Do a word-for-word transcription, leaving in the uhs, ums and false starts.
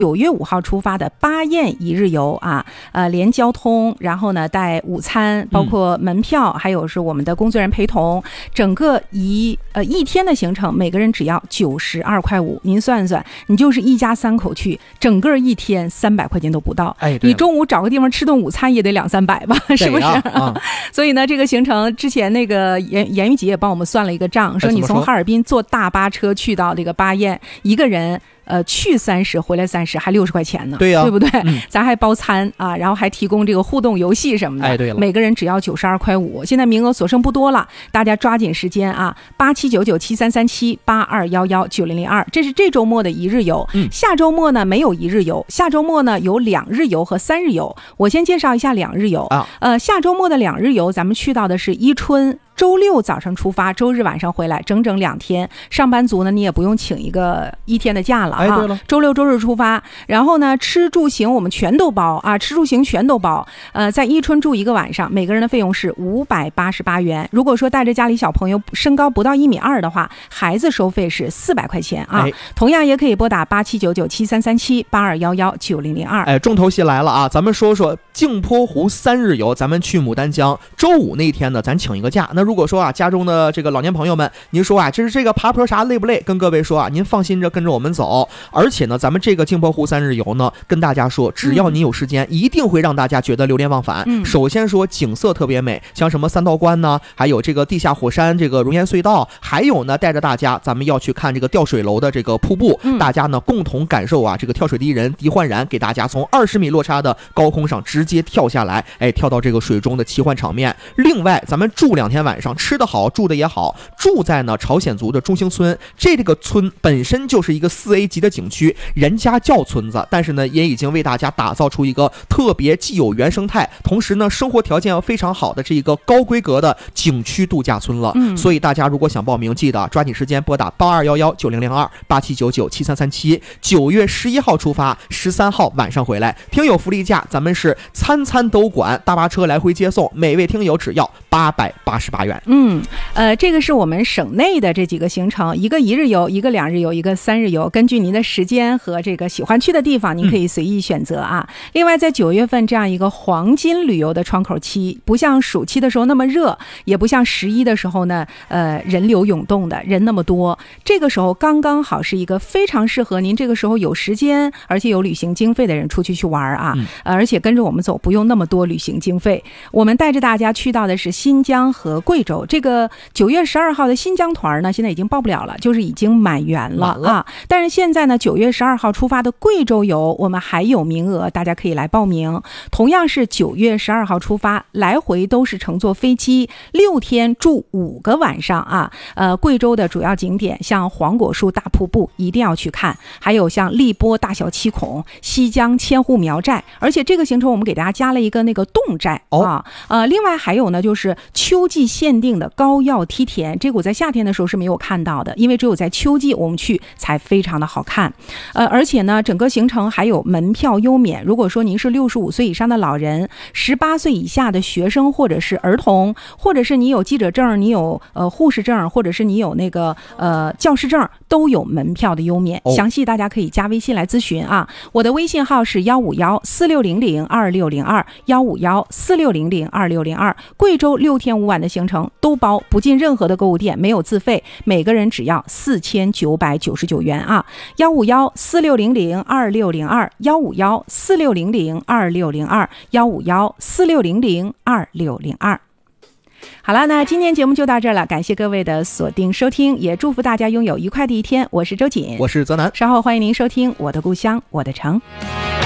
九月五号出发的巴彦一日游啊，呃，连交通，然后呢带午餐，包括门票，嗯、还有是我们的工作人员陪同，整个一呃一天的行程，每个人只要九十二块五。您算算，你就是一家三口去，整个一天三百块钱都不到。哎，你中午找个地方吃顿午餐也得两三百吧，是不是？啊、所以呢，这个行程之前那个严严玉姐也帮我们算了一个账，说你从哈尔滨坐大巴车去到这个巴彦，一个人。呃，去三十，回来三十，还六十块钱呢， 对呀、啊， 对不对？ 嗯、 咱还包餐啊，然后还提供这个互动游戏什么的。 哎，对了， 每个人只要九十二块五，现在名额所剩不多了，大家抓紧时间啊！八七九九七三三七八二幺幺九零零二，这是这周末的一日游。嗯，下周末呢没有一日游，下周末呢有两日游和三日游。我先介绍一下两日游啊，呃，下周末的两日游，咱们去到的是伊春。周六早上出发，周日晚上回来，整整两天。上班族呢，你也不用请一个一天的假了啊。 哎，对了， 周六周日出发，然后呢，吃住行我们全都包啊，吃住行全都包。呃，在伊春住一个晚上，每个人的费用是五百八十八元。如果说带着家里小朋友身高不到一米二的话，孩子收费是四百块钱啊。哎、同样也可以拨打八七九九七三三七八二幺幺九零零二。 哎，重头戏来了啊！咱们说说镜泊湖三日游，咱们去牡丹江。周五那天呢，咱请一个假。那如果说啊，家中的这个老年朋友们，您说啊，这是这个爬坡啥累不累？跟各位说啊，您放心着跟着我们走。而且呢，咱们这个镜泊湖三日游呢，跟大家说，只要你有时间，嗯、一定会让大家觉得流连忘返。嗯、首先说景色特别美，像什么三道关呢，还有这个地下火山这个熔岩隧道，还有呢，带着大家咱们要去看这个吊水楼的这个瀑布，嗯、大家呢共同感受啊，这个跳水第一人狄焕然给大家从二十米落差的高空上直接跳下来，哎，跳到这个水中的奇幻场面。另外，咱们住两天晚上，吃的好，住的也好，住在呢朝鲜族的中兴村，这这个村本身就是一个四 A 级的景区，人家叫村子，但是呢也已经为大家打造出一个特别既有原生态，同时呢生活条件非常好的这一个高规格的景区度假村了。嗯，所以大家如果想报名，记得抓紧时间拨打八二幺幺九零零二八七九九七三三七。九月十一号出发，十三号晚上回来。听友福利价，咱们是餐餐都管，大巴车来回接送，每位听友只要八百八十八元。 嗯，呃，这个是我们省内的这几个行程，一个一日游，一个两日游，一个三日游，根据您的时间和这个喜欢去的地方，您可以随意选择啊。嗯、另外，在九月份这样一个黄金旅游的窗口期，不像暑期的时候那么热，也不像十一的时候呢，呃，人流涌动的人那么多，这个时候刚刚好是一个非常适合您这个时候有时间而且有旅行经费的人出去去玩啊，嗯、而且跟着我们走不用那么多旅行经费。我们带着大家去到的是新疆和贵州，这个九月十二号的新疆团呢，现在已经报不了了，就是已经满员了啊。但是现在呢，九月十二号出发的贵州游，我们还有名额，大家可以来报名。同样是九月十二号出发，来回都是乘坐飞机，六天住五个晚上啊。呃，贵州的主要景点像黄果树大瀑布一定要去看，还有像荔波大小七孔、西江千户苗寨，而且这个行程我们给大家加了一个那个侗寨、哦、啊。呃，另外还有呢，就是秋季限定的高药梯田，这个我在夏天的时候是没有看到的，因为只有在秋季我们去才非常的好看。呃，而且呢，整个行程还有门票优免。如果说您是六十五岁以上的老人，十八岁以下的学生或者是儿童，或者是你有记者证，你有呃护士证，或者是你有那个呃教师证，都有门票的优免。哦、详细大家可以加微信来咨询啊。我的微信号是幺五幺四六零零二六零二幺五幺四六零零二六零二。贵州六天五晚的行程都包，不进任何的购物店，没有自费，每个人只要四千九百九十九元啊。幺五幺四六零零二六零二幺五幺四六零零二六零二幺五幺四六零零二六零二。好了，那今天节目就到这儿了，感谢各位的锁定收听，也祝福大家拥有愉快的一天。我是周瑾， 我是泽南， 稍后欢迎您收听我的故乡我的城。